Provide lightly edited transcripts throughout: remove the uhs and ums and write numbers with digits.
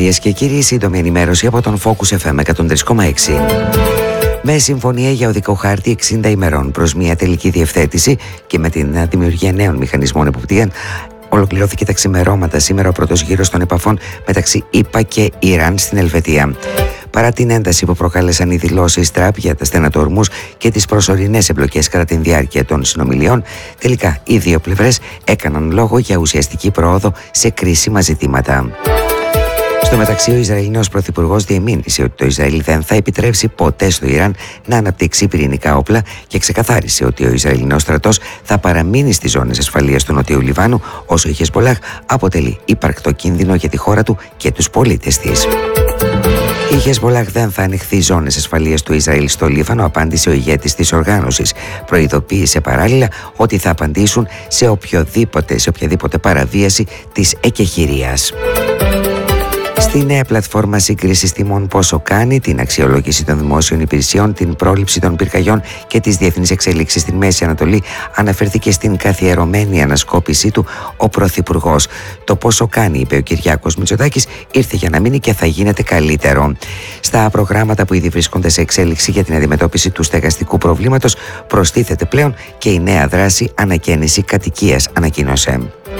Κυρίες και κύριοι, σύντομη ενημέρωση από τον Focus FM 103,6. Με συμφωνία για οδικό χάρτη 60 ημερών προς μια τελική διευθέτηση και με την δημιουργία νέων μηχανισμών εποπτείας, ολοκληρώθηκε τα ξημερώματα σήμερα ο πρώτος γύρος των επαφών μεταξύ ΗΠΑ και Ιράν στην Ελβετία. Παρά την ένταση που προκάλεσαν οι δηλώσεις Τραμπ για τα στενά του Ορμούζ και τις προσωρινές εμπλοκές κατά την διάρκεια των συνομιλιών, τελικά οι δύο πλευρές έκαναν λόγο για ουσιαστική πρόοδο σε κρίσιμα ζητήματα. Στο μεταξύ, ο Ισραηλινός Πρωθυπουργός διεμήνυσε ότι το Ισραήλ δεν θα επιτρέψει ποτέ στο Ιράν να αναπτύξει πυρηνικά όπλα και ξεκαθάρισε ότι ο Ισραηλινός στρατός θα παραμείνει στις ζώνες ασφαλείας του Νοτιού Λιβάνου όσο η Χεσμπολάχ αποτελεί υπαρκτό κίνδυνο για τη χώρα του και τους πολίτες της. Η Χεσμπολάχ δεν θα ανοιχθεί ζώνες ασφαλείας του Ισραήλ στο Λίβανο, απάντησε ο ηγέτης της οργάνωσης. Προειδοποίησε παράλληλα ότι θα απαντήσουν σε οποιαδήποτε παραβίαση της εκεχηρίας. Στη νέα πλατφόρμα σύγκρισης τιμών Πόσο Κάνει, την αξιολόγηση των δημόσιων υπηρεσιών, την πρόληψη των πυρκαγιών και τις διεθνείς εξελίξεις στην Μέση Ανατολή, αναφέρθηκε στην καθιερωμένη ανασκόπησή του ο Πρωθυπουργός. Το Πόσο Κάνει, είπε ο Κυριάκος Μητσοτάκης, ήρθε για να μείνει και θα γίνεται καλύτερο. Στα προγράμματα που ήδη βρίσκονται σε εξέλιξη για την αντιμετώπιση του στεγαστικού προβλήματος, προστίθεται πλέον και η νέα δράση ανακαίνιση κατοικίας, ανακοίνωσε.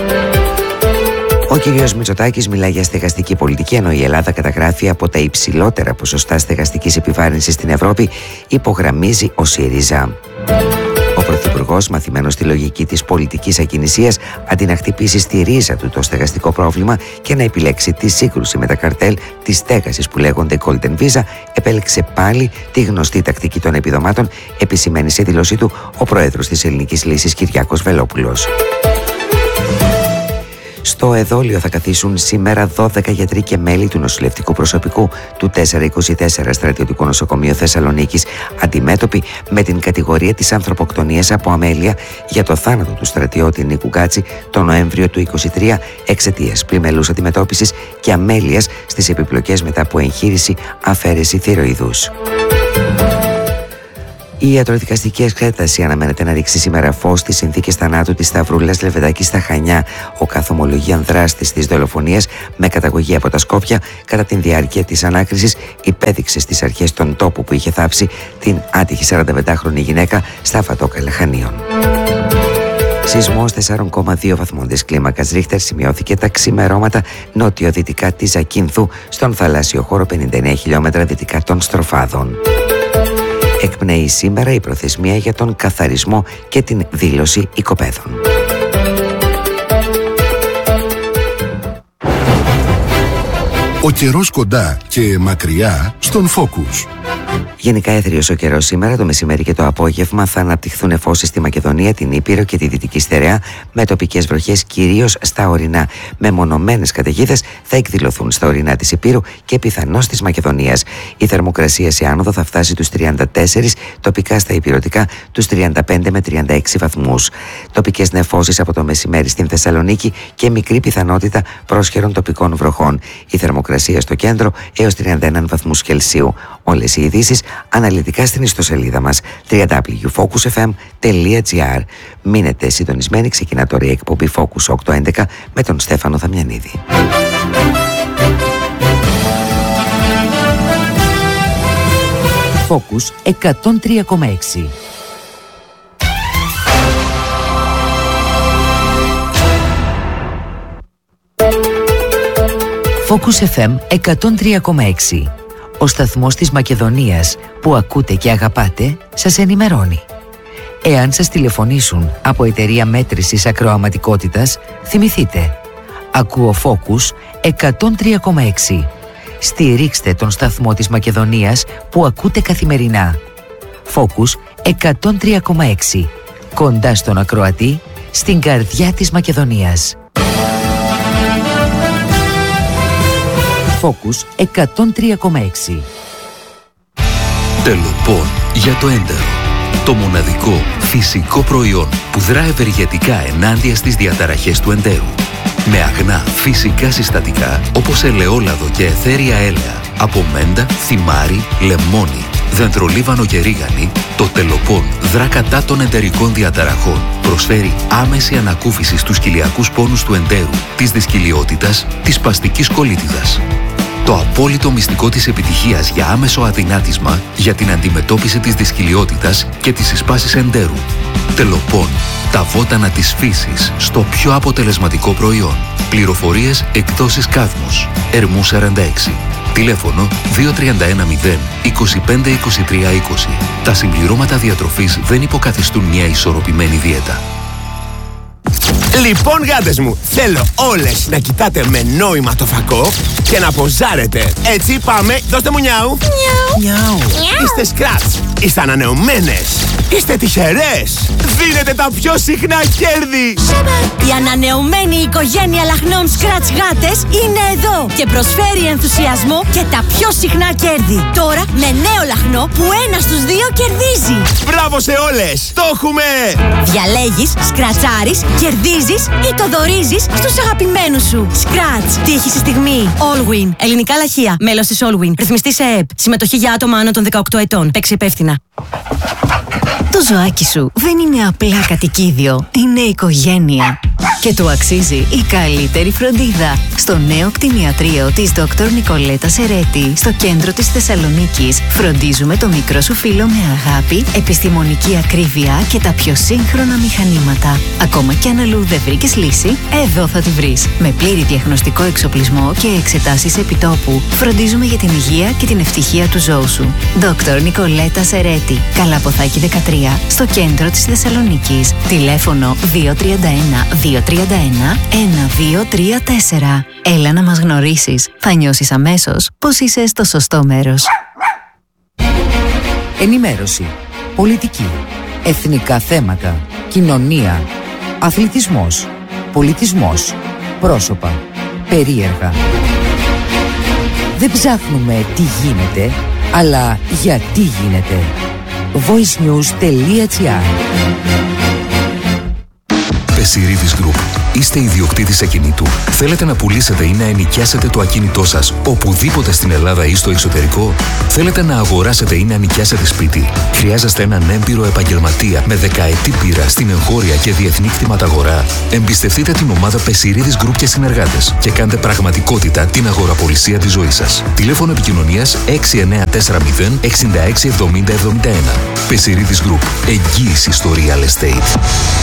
Ο κύριος Μητσοτάκης μιλάει για στεγαστική πολιτική, ενώ η Ελλάδα καταγράφει από τα υψηλότερα ποσοστά στεγαστικής επιβάρυνσης στην Ευρώπη, υπογραμμίζει ο ΣΥΡΙΖΑ. Ο Πρωθυπουργός, μαθημένος στη λογική της πολιτικής ακινησίας, αντί να χτυπήσει στη ρίζα του το στεγαστικό πρόβλημα και να επιλέξει τη σύγκρουση με τα καρτέλ της στέγασης που λέγονται Golden Visa, επέλεξε πάλι τη γνωστή τακτική των επιδομάτων, επισημαίνει σε δήλωσή του ο πρόεδρος της Ελληνικής Λύσης Κυριάκος Βελόπουλος. Στο εδόλιο θα καθίσουν σήμερα 12 γιατροί και μέλη του νοσηλευτικού προσωπικού του 424 Στρατιωτικού Νοσοκομείου Θεσσαλονίκης, αντιμέτωποι με την κατηγορία της ανθρωποκτονίας από αμέλεια για το θάνατο του στρατιώτη Νίκου Γκάτση το Νοέμβριο του 2023 εξαιτίας πλημελούς αντιμετώπισης και αμέλειας στις επιπλοκές μετά από εγχείρηση αφαίρεση θηροειδούς. Η ιατροδικαστική εξέταση αναμένεται να ρίξει σήμερα φως στις συνθήκες θανάτου της Σταυρούλας Λεβεδάκη στα Χανιά. Ο καθομολογίαν δράστης της δολοφονίας με καταγωγή από τα Σκόπια κατά την διάρκεια της ανάκρισης υπέδειξε στις αρχές των τόπου που είχε θάψει την άτυχη 45χρονη γυναίκα στα Φατόκαλα Χανίων. Σεισμός 4,2 βαθμόντες κλίμακας Ρίχτερ σημειώθηκε τα ξημερώματα νότιο-δυτικά της Ζακίνθου στον θαλάσσιο χώρο 59 χιλιόμετρα δυτικά των Στροφάδων. Εκπνέει σήμερα η προθεσμία για τον καθαρισμό και την δήλωση οικοπαίδων. Ο καιρός κοντά και μακριά στον Focus. Γενικά έθριος ο καιρός σήμερα, το μεσημέρι και το απόγευμα θα αναπτυχθούν νεφώσεις στη Μακεδονία, την Ήπειρο και τη Δυτική Στερεά, με τοπικές βροχές κυρίως στα ορεινά. Μεμονωμένες καταιγίδες θα εκδηλωθούν στα ορεινά της Ήπειρου και πιθανώς της Μακεδονίας. Η θερμοκρασία σε άνοδο θα φτάσει τους 34, τοπικά στα υπηρετικά τους 35 με 36 βαθμούς. Τοπικές νεφώσεις από το μεσημέρι στην Θεσσαλονίκη και μικρή πιθανότητα πρόσχερων τοπικών βροχών. Η θερμοκρασία στο κέντρο έως 31 βαθμούς Κελσίου. Όλες οι ειδήσεις αναλυτικά στην ιστοσελίδα μας www.focusfm.gr. Μείνετε συντονισμένοι, ξεκινά τώρα η εκπομπή Focus 811 με τον Στέφανο Δαμιανίδη. Focus 103,6. Focus FM 103,6. Ο σταθμός της Μακεδονίας που ακούτε και αγαπάτε σας ενημερώνει. Εάν σας τηλεφωνήσουν από εταιρεία μέτρησης ακροαματικότητας, θυμηθείτε. Ακούω Focus 103,6. Στηρίξτε τον σταθμό της Μακεδονίας που ακούτε καθημερινά. Focus 103,6. Κοντά στον ακροατή, στην καρδιά της Μακεδονίας. Focus 103,6. Τελοπών για το έντερο. Το μοναδικό φυσικό προϊόν που δρά ευεργετικά ενάντια στις διαταραχές του εντέρου. Με αγνά φυσικά συστατικά όπως ελαιόλαδο και αιθέρια έλαια, από μέντα, θυμάρι, λεμόνι, δεντρολίβανο και ρίγανη, το Τελοπών δρά κατά των εντερικών διαταραχών. Προσφέρει άμεση ανακούφιση στους κοιλιακούς πόνους του εντέρου, της δυσκυλιότητας, της σπαστικής κολίτιδας. Το απόλυτο μυστικό της επιτυχίας για άμεσο αδυνάτισμα, για την αντιμετώπιση της δυσκολιότητας και της εισπάσης εντέρου. Τελοπών. Τα βότανα της φύσης στο πιο αποτελεσματικό προϊόν. Πληροφορίες, εκδόσεις Κάδμος. Ερμού 46. Τηλέφωνο 2310 25 23 20. Τα συμπληρώματα διατροφής δεν υποκαθιστούν μια ισορροπημένη δίαιτα. Λοιπόν, γάτες μου, θέλω όλες να κοιτάτε με νόημα το φακό και να ποζάρετε. Έτσι, πάμε, δώστε μου νιάου. Νιάου. Είστε σκράτς, είστε ανανεωμένες, είστε τυχερές. Δίνετε τα πιο συχνά κέρδη. Η ανανεωμένη οικογένεια λαχνών Scratch γάτες είναι εδώ και προσφέρει ενθουσιασμό και τα πιο συχνά κέρδη. Τώρα με νέο λαχνό που 1 στους 2 κερδίζει. Μπράβο σε όλες, το έχουμε! Διαλέγεις, σκρατσάρεις, κερδίζεις ή το δωρίζεις στους αγαπημένους σου. Scratch. Τύχη στη στιγμή. Allwin. Ελληνικά λαχεία. Μέλος της Allwin. Ρυθμιστή σε ΕΕΠ. Συμμετοχή για άτομα άνω των 18 ετών. Παίξε υπεύθυνα. Το ζωάκι σου δεν είναι απλά κατοικίδιο, είναι οικογένεια. Και του αξίζει η καλύτερη φροντίδα. Στο νέο κτηνιατρίο της Dr. Νικολέτα Σερέτη, στο κέντρο της Θεσσαλονίκης, φροντίζουμε το μικρό σου φίλο με αγάπη, επιστημονική ακρίβεια και τα πιο σύγχρονα μηχανήματα. Ακόμα κι αν αλλού δεν βρήκες λύση, εδώ θα τη βρεις. Με πλήρη διαγνωστικό εξοπλισμό και εξετάσεις επιτόπου, φροντίζουμε για την υγεία και την ευτυχία του ζώου σου. Dr. Νικολέτα Σερέτη, Καλαποθάκη 13, στο κέντρο της Θεσσαλονίκης. Τηλέφωνο 231-231-1234. Έλα να μας γνωρίσεις. Θα νιώσεις αμέσως πως είσαι στο σωστό μέρος. Ενημέρωση, πολιτική, εθνικά θέματα, κοινωνία, αθλητισμός, πολιτισμός, πρόσωπα, περίεργα. Δεν ψάχνουμε τι γίνεται, αλλά γιατί γίνεται. voicenews.gr. Πεσιρίδης Group. Είστε ιδιοκτήτης ακινήτου. Θέλετε να πουλήσετε ή να ενοικιάσετε το ακίνητό σας οπουδήποτε στην Ελλάδα ή στο εξωτερικό. Θέλετε να αγοράσετε ή να νοικιάσετε σπίτι. Χρειάζεστε έναν έμπειρο επαγγελματία με δεκαετή πείρα στην εγχώρια και διεθνή κτηματαγορά. Εμπιστευτείτε την ομάδα Πεσιρίδης Group και συνεργάτες και κάντε πραγματικότητα την αγοραπολισία της ζωής σας. Τηλέφωνο επικοινωνίας 6940 66 70 71. Πεσιρίδης Group. Εγγύηση στο real estate.